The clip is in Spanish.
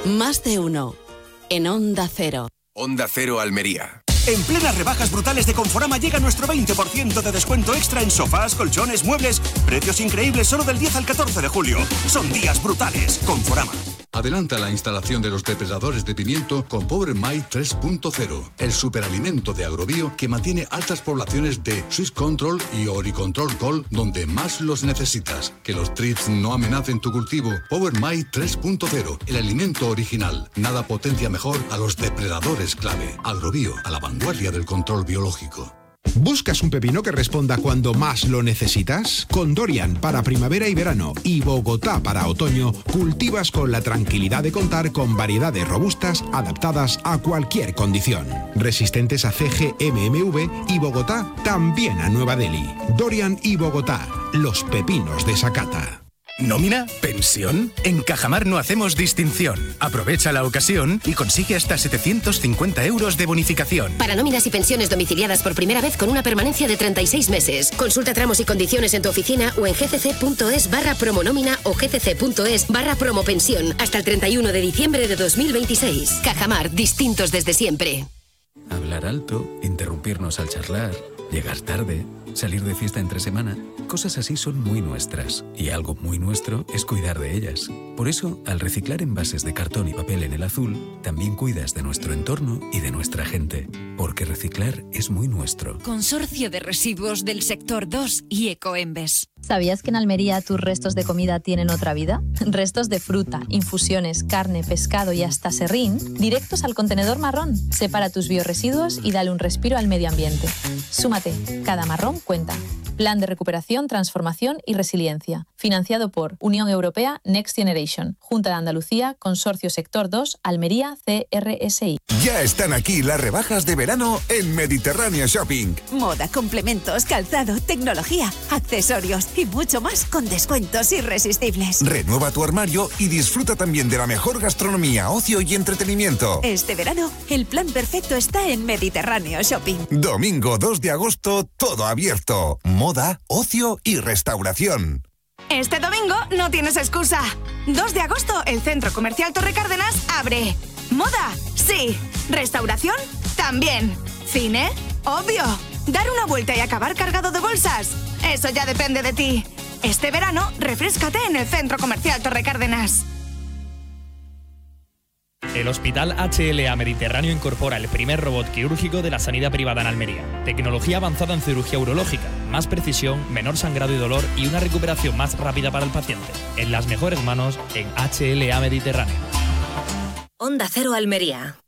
Más de uno. En Onda Cero. Onda Cero Almería. En plenas rebajas brutales de Conforama llega nuestro 20% de descuento extra en sofás, colchones, muebles. Precios increíbles solo del 10 al 14 de julio. Son días brutales. Conforama. Adelanta la instalación de los depredadores de pimiento con Power My 3.0, el superalimento de Agrobio que mantiene altas poblaciones de Swiss Control y Oricontrol Gold donde más los necesitas. Que los thrips no amenacen tu cultivo. Power My 3.0, el alimento original. Nada potencia mejor a los depredadores clave. Agrobio, a la vanguardia del control biológico. ¿Buscas un pepino que responda cuando más lo necesitas? Con Dorian para primavera y verano y Bogotá para otoño, cultivas con la tranquilidad de contar con variedades robustas adaptadas a cualquier condición. Resistentes a CG, MMV y Bogotá también a Nueva Delhi. Dorian y Bogotá, los pepinos de Sakata. ¿Nómina? ¿Pensión? En Cajamar no hacemos distinción. Aprovecha la ocasión y consigue hasta 750 euros de bonificación. Para nóminas y pensiones domiciliadas por primera vez con una permanencia de 36 meses. Consulta tramos y condiciones en tu oficina o en gcc.es/promonómina o gcc.es/promopensión hasta el 31 de diciembre de 2026. Cajamar, distintos desde siempre. Hablar alto, interrumpirnos al charlar, llegar tarde, salir de fiesta entre semana, cosas así son muy nuestras. Y algo muy nuestro es cuidar de ellas. Por eso, al reciclar envases de cartón y papel en el azul, también cuidas de nuestro entorno y de nuestra gente. Porque reciclar es muy nuestro. Consorcio de Residuos del Sector 2 y Ecoembes. ¿Sabías que en Almería tus restos de comida tienen otra vida? Restos de fruta, infusiones, carne, pescado y hasta serrín, directos al contenedor marrón. Separa tus biorresiduos y dale un respiro al medio ambiente. Súmate, cada marrón cuenta. Plan de recuperación, transformación y resiliencia. Financiado por Unión Europea Next Generation, Junta de Andalucía, Consorcio Sector 2, Almería, CRSI. Ya están aquí las rebajas de verano en Mediterráneo Shopping. Moda, complementos, calzado, tecnología, accesorios y mucho más con descuentos irresistibles. Renueva tu armario y disfruta también de la mejor gastronomía, ocio y entretenimiento. Este verano, el plan perfecto está en Mediterráneo Shopping. Domingo 2 de agosto, todo abierto. Moda, ocio y restauración. Este domingo no tienes excusa. 2 de agosto, el Centro Comercial Torre Cárdenas abre. Moda, sí. Restauración, también. Cine, obvio. Dar una vuelta y acabar cargado de bolsas, eso ya depende de ti. Este verano, refréscate en el Centro Comercial Torre Cárdenas. El Hospital HLA Mediterráneo incorpora el primer robot quirúrgico de la sanidad privada en Almería. Tecnología avanzada en cirugía urológica, más precisión, menor sangrado y dolor y una recuperación más rápida para el paciente. En las mejores manos, en HLA Mediterráneo. Onda Cero Almería.